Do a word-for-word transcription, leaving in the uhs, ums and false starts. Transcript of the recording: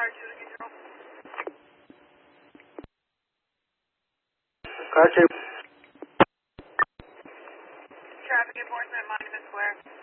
Car two control. Car two. Traffic enforcement, Monument Square.